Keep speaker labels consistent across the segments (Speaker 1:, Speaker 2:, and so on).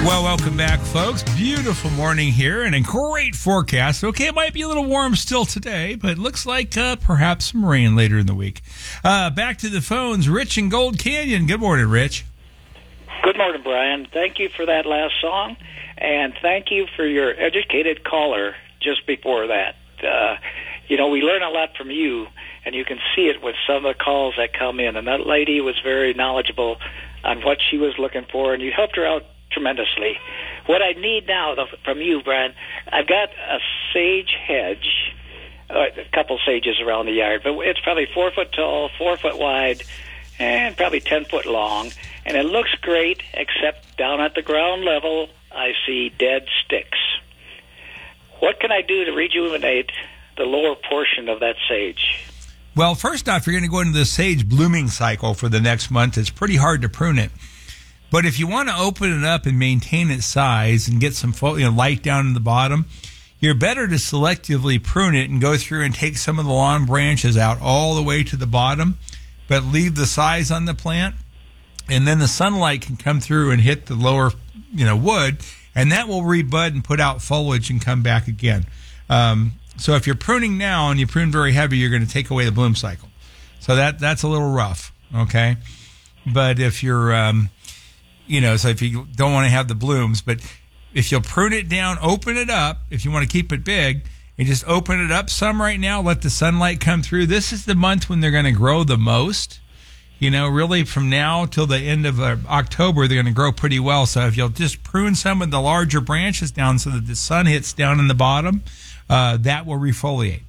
Speaker 1: Well, welcome back, folks. Beautiful morning here and a great forecast. Okay, it might be a little warm still today, but it looks like perhaps some rain later in the week. Back to the phones. Rich in Gold Canyon. Good morning, Rich.
Speaker 2: Good morning, Brian. Thank you for that last song, and thank you for your educated caller just before that. We learn a lot from you, and you can see it with some of the calls that come in. And that lady was very knowledgeable on what she was looking for, and you helped her out tremendously. What I need now from you, Brian, I've got a sage hedge, a couple sages around the yard, but it's probably 4 foot tall, 4 foot wide, and probably 10 foot long. And it looks great, except down at the ground level, I see dead sticks. What can I do to rejuvenate the lower portion of that sage?
Speaker 1: Well, first off, you're going to go into the sage blooming cycle for the next month. It's pretty hard to prune it. But if you want to open it up and maintain its size and get some light down in the bottom, you're better to selectively prune it and go through and take some of the long branches out all the way to the bottom, but leave the size on the plant. And then the sunlight can come through and hit the lower, wood, and that will rebud and put out foliage and come back again. So if you're pruning now and you prune very heavy, you're going to take away the bloom cycle. So that's a little rough, okay? But if you're, so if you don't want to have the blooms, but if you'll prune it down, open it up, if you want to keep it big, and just open it up some right now, let the sunlight come through. This is the month when they're going to grow the most. Really from now till the end of October, they're going to grow pretty well. So if you'll just prune some of the larger branches down so that the sun hits down in the bottom, that will refoliate.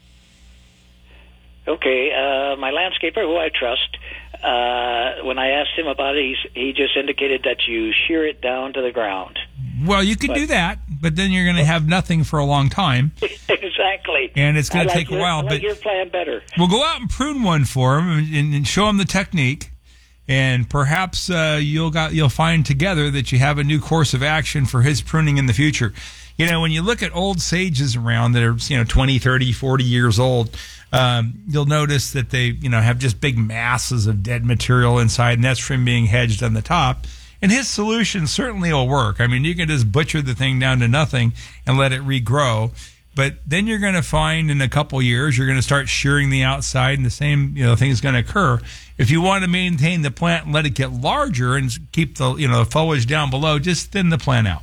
Speaker 2: Okay, my landscaper, who I trust, when I asked him about it, he just indicated that you shear it down to the ground.
Speaker 1: Well, you could do that, but then you're going to have nothing for a long time.
Speaker 2: Exactly.
Speaker 1: And it's going to take a while.
Speaker 2: I like your plan better.
Speaker 1: We'll go out and prune one for him and show him the technique, and perhaps you'll find together that you have a new course of action for his pruning in the future. When you look at old sages around that are 20, 30, 40 years old, you'll notice that they have just big masses of dead material inside, and that's from being hedged on the top. And his solution certainly will work. I mean, you can just butcher the thing down to nothing and let it regrow. But then you're going to find in a couple years, you're going to start shearing the outside, and the same thing is going to occur. If you want to maintain the plant and let it get larger and keep the foliage down below, just thin the plant out.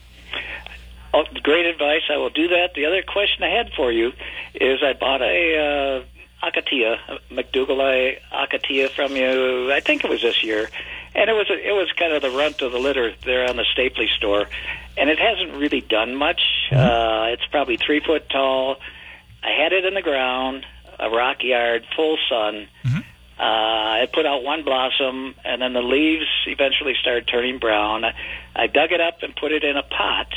Speaker 2: Oh, great advice. I will do that. The other question I had for you is I bought a Acacia, McDougall Acacia from you, I think it was this year, and it was kind of the runt of the litter there on the Stapley store, and it hasn't really done much. It's probably 3 foot tall. I had it in the ground, a rock yard, full sun. It put out one blossom, and then the leaves eventually started turning brown. I dug it up and put it in a pot.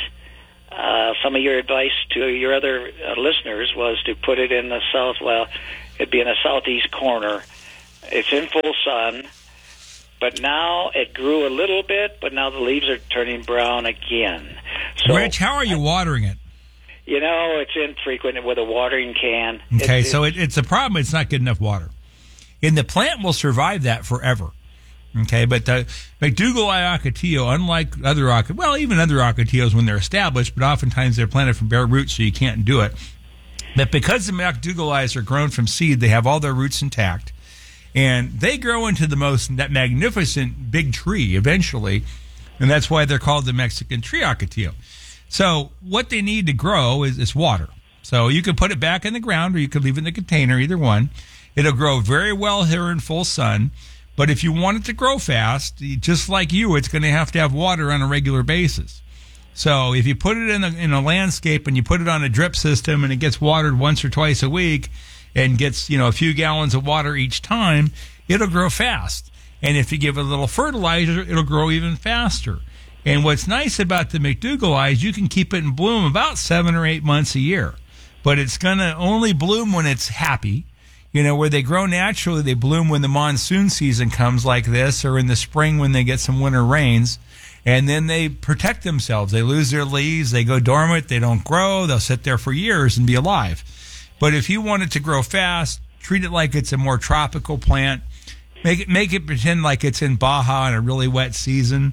Speaker 2: Some of your advice to your other listeners was to put it in the it'd be in the southeast corner. It's in full sun, but now it grew a little bit, but now the leaves are turning brown again. So,
Speaker 1: Rich, how are you watering it?
Speaker 2: It's infrequent with a watering can.
Speaker 1: Okay, so it's a problem. It's not good enough water. And the plant will survive that forever. Okay, but McDougall Ocotillo, unlike even other Ocotillos when they're established, but oftentimes they're planted from bare roots, so you can't do it. But because the McDougall are grown from seed, they have all their roots intact, and they grow into that magnificent big tree eventually, and that's why they're called the Mexican tree Ocotillo. So what they need to grow is water. So you can put it back in the ground, or you could leave it in the container, either one. It'll grow very well here in full sun. But if you want it to grow fast, just like it's going to have water on a regular basis. So if you put it in a landscape and you put it on a drip system and it gets watered once or twice a week and gets a few gallons of water each time, it'll grow fast. And if you give it a little fertilizer, it'll grow even faster. And what's nice about the McDougall is you can keep it in bloom about 7 or 8 months a year. But it's going to only bloom when it's happy. Where they grow naturally, they bloom when the monsoon season comes like this, or in the spring when they get some winter rains. And then they protect themselves. They lose their leaves. They go dormant. They don't grow. They'll sit there for years and be alive. But if you want it to grow fast, treat it like it's a more tropical plant. Make it pretend like it's in Baja in a really wet season.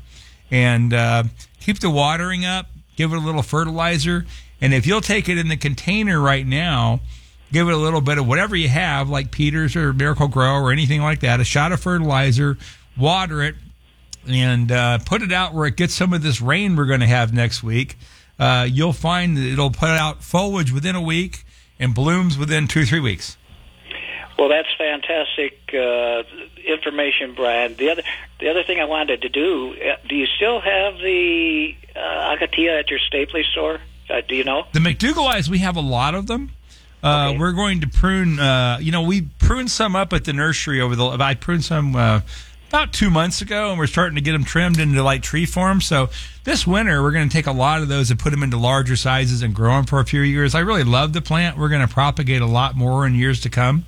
Speaker 1: and keep the watering up. Give it a little fertilizer, and if you'll take it in the container right now, give it a little bit of whatever you have, like Peters or Miracle Grow or anything like that, a shot of fertilizer, water it, and put it out where it gets some of this rain we're going to have next week. You'll find that it'll put out foliage within a week and blooms within 2-3 weeks.
Speaker 2: Well, that's fantastic information, Brian. The other thing I wanted to do you still have the Acacia at your Stapley store? Do you know?
Speaker 1: The McDougall-eyes, we have a lot of them.
Speaker 2: Okay.
Speaker 1: We're going to prune, we pruned some up at the nursery I pruned some about 2 months ago, and we're starting to get them trimmed into like tree form. So this winter, we're going to take a lot of those and put them into larger sizes and grow them for a few years. I really love the plant. We're going to propagate a lot more in years to come.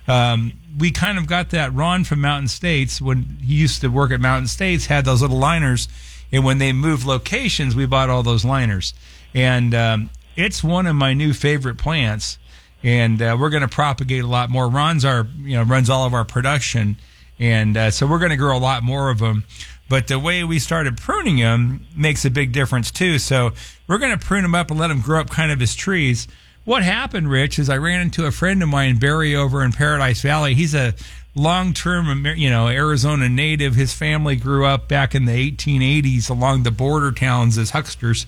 Speaker 1: We kind of got that. Ron from Mountain States, when he used to work at Mountain States, had those little liners, and when they moved locations, we bought all those liners. And it's one of my new favorite plants, and we're going to propagate a lot more. Ron's runs all of our production, and so we're going to grow a lot more of them. But the way we started pruning them makes a big difference too. So we're going to prune them up and let them grow up kind of as trees. What happened, Rich, is I ran into a friend of mine, Barry, over in Paradise Valley. He's a long-term, Arizona native. His family grew up back in the 1880s along the border towns as hucksters,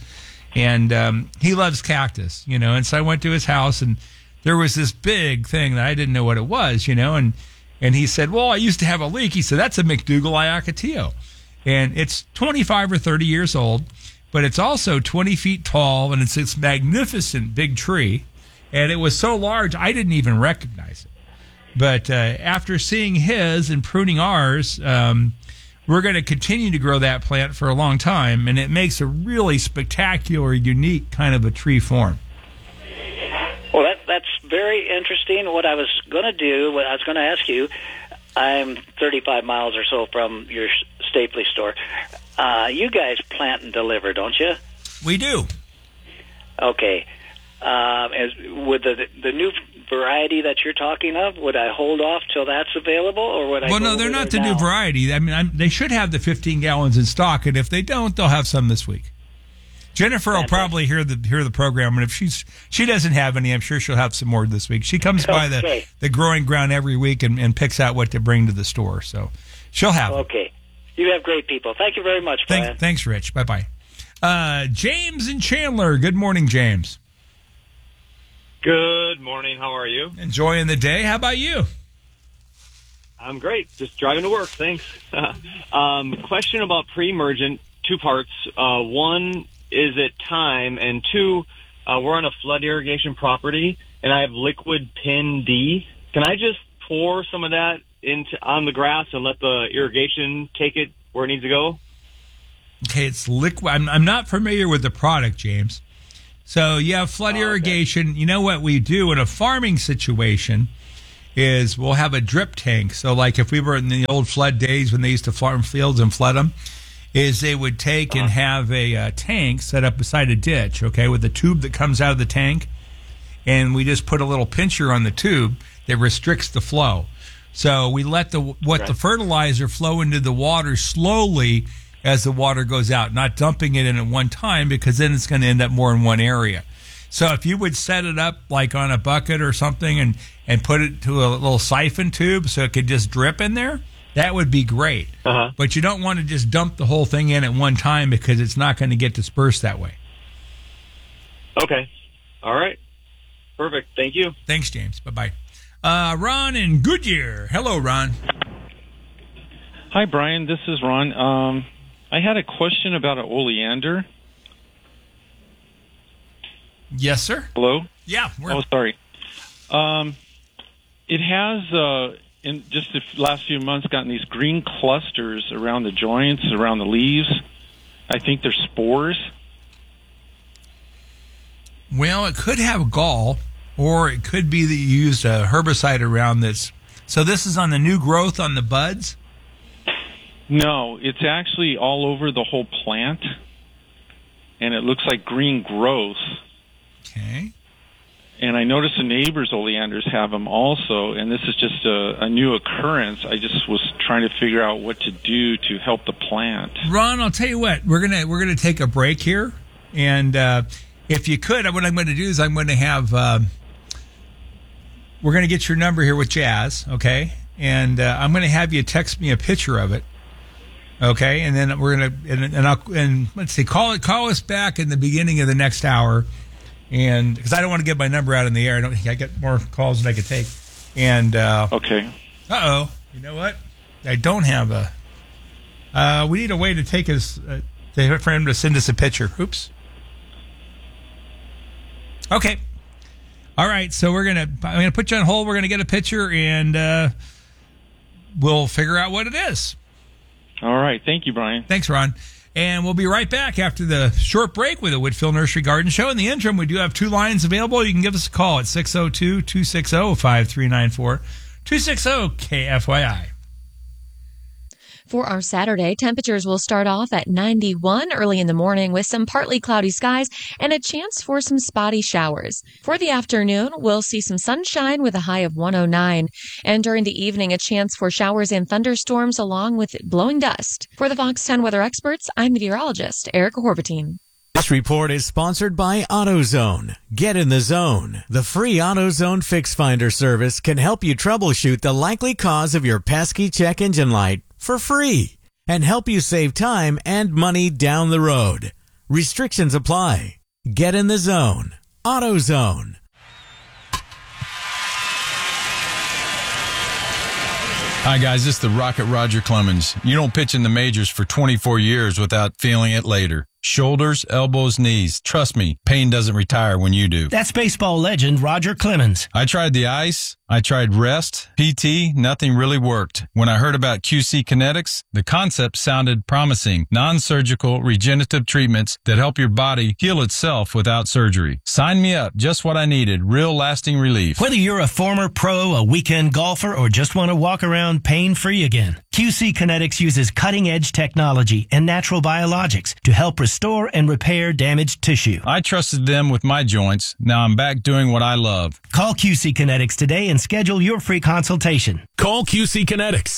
Speaker 1: and he loves cactus, And so I went to his house, and there was this big thing that I didn't know what it was, and he said, well, I used to have a leak. He said, that's a McDougall-eye Ocotillo, and it's 25 or 30 years old. But it's also 20 feet tall, and it's this magnificent big tree. And it was so large, I didn't even recognize it. But after seeing his and pruning ours, we're going to continue to grow that plant for a long time. And it makes a really spectacular, unique kind of a tree form.
Speaker 2: Well, that's very interesting. What I was going to ask you, I'm 35 miles or so from your Stapley store. You guys plant and deliver, don't you?
Speaker 1: We do.
Speaker 2: Okay. With the new variety that you're talking of, would I hold off till that's available, or would I? Well,
Speaker 1: no, they're not the new variety. I mean, they should have the 15 gallons in stock, and if they don't, they'll have some this week. Jennifer will probably hear the program, and if she doesn't have any, I'm sure she'll have some more this week. She comes by the growing ground every week and picks out what to bring to the store, so she'll have them.
Speaker 2: Okay. You have great people. Thank you very much, Brian.
Speaker 1: Thanks, Rich. Bye-bye. James and Chandler. Good morning, James.
Speaker 3: Good morning. How are you?
Speaker 1: Enjoying the day. How about you?
Speaker 3: I'm great. Just driving to work. Thanks. Question about pre-emergent, 2 parts. One, is it time? And 2, we're on a flood irrigation property, and I have liquid Pin D. Can I just pour some of that on the grass and let the irrigation take it where it needs to go?
Speaker 1: Okay, it's liquid. I'm not familiar with the product, James. So you have flood irrigation. Okay. You know what we do in a farming situation is we'll have a drip tank. So like if we were in the old flood days when they used to farm fields and flood them, is they would take and have a tank set up beside a ditch, okay, with a tube that comes out of the tank, and we just put a little pincher on the tube that restricts the flow. So we let the fertilizer flow into the water slowly as the water goes out, not dumping it in at one time, because then it's going to end up more in one area. So if you would set it up like on a bucket or something and put it to a little siphon tube so it could just drip in there, that would be great. Uh-huh. But you don't want to just dump the whole thing in at one time because it's not going to get dispersed that way.
Speaker 3: Okay. All right. Perfect. Thank you.
Speaker 1: Thanks, James. Bye-bye. Ron in Goodyear. Hello, Ron.
Speaker 4: Hi, Brian. This is Ron. I had a question about an oleander.
Speaker 1: Yes, sir.
Speaker 4: Hello?
Speaker 1: Yeah.
Speaker 4: Sorry. It has, in just the last few months, gotten these green clusters around the joints, around the leaves. I think they're spores.
Speaker 1: Well, it could have gall, or it could be that you used a herbicide around this. So this is on the new growth on the buds?
Speaker 4: No, it's actually all over the whole plant, and it looks like green growth.
Speaker 1: Okay.
Speaker 4: And I noticed the neighbors' oleanders have them also, and this is just a new occurrence. I just was trying to figure out what to do to help the plant.
Speaker 1: Ron, I'll tell you what, we're gonna take a break here, and if you could, what I'm going to do is I'm going to have we're going to get your number here with Jazz, okay? And I'm going to have you text me a picture of it, okay? And then we're going to and let's see, call us back in the beginning of the next hour. And because I don't want to give my number out in the air, I get more calls than I could take. And
Speaker 4: okay.
Speaker 1: You know what? I don't have a. We need a way to take us for him to send us a picture. Oops. Okay. All right. So I'm gonna put you on hold. We're gonna get a picture and we'll figure out what it is.
Speaker 4: All right. Thank you, Brian.
Speaker 1: Thanks, Ron. And we'll be right back after the short break with the Whitfield Nursery Garden Show. In the interim, we do have 2 lines available. You can give us a call at 602-260-5394, 260-KFYI.
Speaker 5: For our Saturday, temperatures will start off at 91 early in the morning with some partly cloudy skies and a chance for some spotty showers. For the afternoon, we'll see some sunshine with a high of 109. And during the evening, a chance for showers and thunderstorms along with blowing dust. For the Fox 10 weather experts, I'm meteorologist Erica Horvatine.
Speaker 6: This report is sponsored by AutoZone. Get in the zone. The free AutoZone Fix Finder service can help you troubleshoot the likely cause of your pesky check engine light for free and help you save time and money down the road. Restrictions apply. Get in the zone. AutoZone.
Speaker 7: Hi, guys. This is the Rocket Roger Clemens. You don't pitch in the majors for 24 years without feeling it later. Shoulders, elbows, knees. Trust me, pain doesn't retire when you do.
Speaker 8: That's baseball legend Roger Clemens.
Speaker 7: I tried the ice. I tried rest, PT, nothing really worked. When I heard about QC Kinetics, the concept sounded promising. Non-surgical regenerative treatments that help your body heal itself without surgery. Sign me up. Just what I needed. Real lasting relief.
Speaker 8: Whether you're a former pro, a weekend golfer, or just want to walk around pain-free again, QC Kinetics uses cutting-edge technology and natural biologics to help restore and repair damaged tissue.
Speaker 7: I trusted them with my joints. Now I'm back doing what I love.
Speaker 8: Call QC Kinetics today and schedule your free consultation.
Speaker 9: Call QC Kinetics,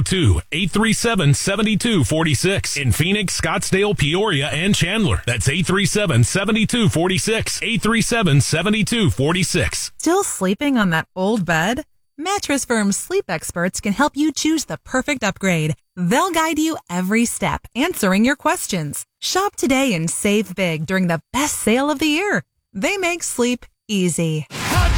Speaker 9: 602-837-7246 in Phoenix, Scottsdale, Peoria, and Chandler. That's 837-7246, 837-7246.
Speaker 10: Still sleeping on that old bed? Mattress Firm's sleep experts can help you choose the perfect upgrade. They'll guide you every step, answering your questions. Shop today and save big during the best sale of the year. They make sleep easy.